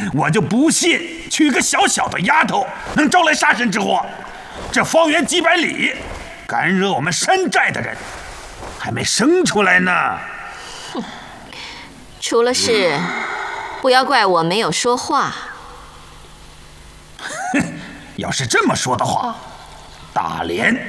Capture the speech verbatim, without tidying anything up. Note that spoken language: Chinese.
我就不信娶个小小的丫头能招来杀身之祸。这方圆几百里，敢惹我们山寨的人，还没生出来呢。 哼，出了事，不要怪我没有说话。 哼，要是这么说的话，大连